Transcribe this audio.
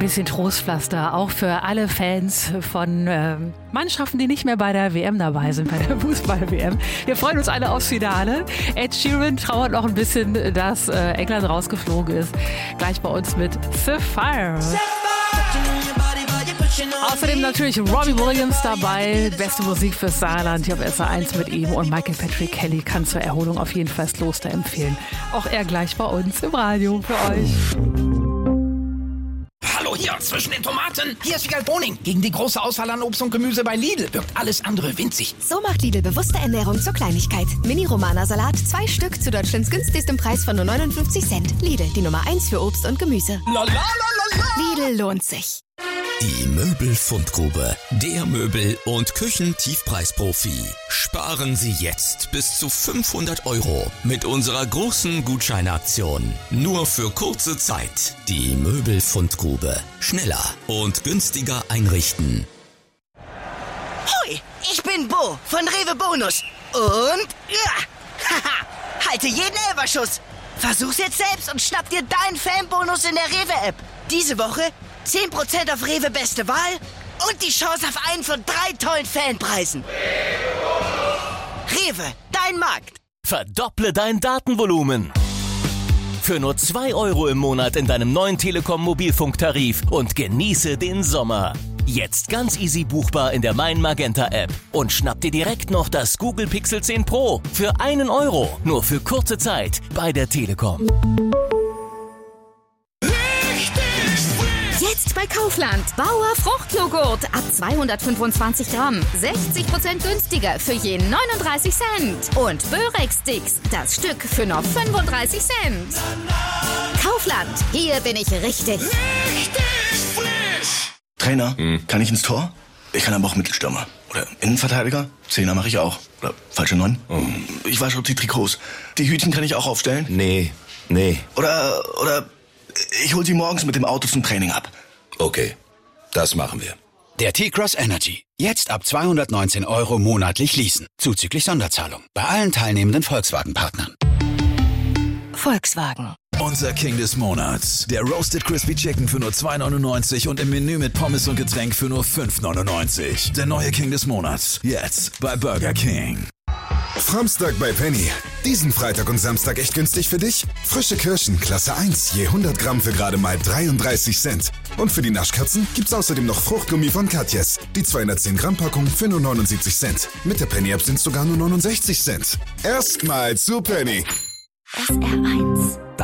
bisschen Trostpflaster, auch für alle Fans von Mannschaften, die nicht mehr bei der WM dabei sind, bei der Fußball-WM. Wir freuen uns alle aufs Finale. Ed Sheeran trauert noch ein bisschen, dass England rausgeflogen ist. Gleich bei uns mit Sapphire. Außerdem natürlich Robbie Williams dabei. Beste Musik fürs Saarland. Ich habe SA1 mit ihm und Michael Patrick Kelly kann zur Erholung auf jeden Fall das Kloster empfehlen. Auch er gleich bei uns im Radio für euch. Hallo hier, zwischen den Tomaten. Hier ist Wiegald Boning. Gegen die große Auswahl an Obst und Gemüse bei Lidl wirkt alles andere winzig. So macht Lidl bewusste Ernährung zur Kleinigkeit. Mini-Romana-Salat, 2 Stück zu Deutschlands günstigstem Preis von nur 59 Cent. Lidl, die Nummer 1 für Obst und Gemüse. Lidl lohnt sich. Die Möbelfundgrube, der Möbel- und Küchentiefpreisprofi. Sparen Sie jetzt bis zu 500 € mit unserer großen Gutscheinaktion. Nur für kurze Zeit. Die Möbelfundgrube. Schneller und günstiger einrichten. Hoi, ich bin Bo von Rewe Bonus. Und haha, halte jeden Elferschuss. Versuch's jetzt selbst und schnapp dir deinen Fanbonus in der Rewe-App. Diese Woche 10% auf Rewe Beste Wahl und die Chance auf einen von 3 tollen Fanpreisen. Rewe, dein Markt. Verdopple dein Datenvolumen. Für nur 2 € im Monat in deinem neuen Telekom-Mobilfunktarif und genieße den Sommer. Jetzt ganz easy buchbar in der Mein Magenta App. Und schnapp dir direkt noch das Google Pixel 10 Pro für 1 €. Nur für kurze Zeit bei der Telekom. Jetzt bei Kaufland. Bauer Fruchtjoghurt ab 225 Gramm. 60% günstiger für je 39 Cent. Und Börex-Sticks, das Stück für nur 35 Cent. Kaufland, hier bin ich richtig. Trainer, kann ich ins Tor? Ich kann aber auch Mittelstürmer. Oder Innenverteidiger? Zehner mache ich auch. Oder falsche 9? Ich wasche die Trikots. Die Hütchen kann ich auch aufstellen? Nee. Oder ich hol sie morgens mit dem Auto zum Training ab. Okay, das machen wir. Der T-Cross Energy. Jetzt ab 219 € monatlich leasen. Zuzüglich Sonderzahlung. Bei allen teilnehmenden Volkswagen-Partnern. Volkswagen. Unser King des Monats. Der Roasted Crispy Chicken für nur 2,99 und im Menü mit Pommes und Getränk für nur 5,99. Der neue King des Monats. Jetzt bei Burger King. Samstag bei Penny. Diesen Freitag und Samstag echt günstig für dich? Frische Kirschen, Klasse 1, je 100 Gramm für gerade mal 33 Cent. Und für die Naschkatzen gibt's außerdem noch Fruchtgummi von Katjes. Die 210 Gramm Packung für nur 79 Cent. Mit der Penny App sind's sogar nur 69 Cent. Erstmal zu Penny. SR1